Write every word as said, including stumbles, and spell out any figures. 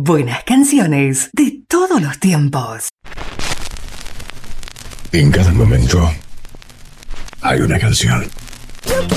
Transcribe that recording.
Buenas canciones de todos los tiempos. En cada momento hay una canción.